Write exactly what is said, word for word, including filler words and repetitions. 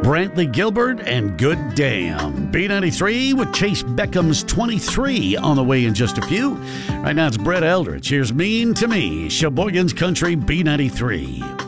Brantley Gilbert and Good Damn. B ninety-three with Chase Beckham's twenty-three on the way in just a few. Right now it's Brett Eldridge. Here's Mean to Me, Sheboygan's Country B ninety-three.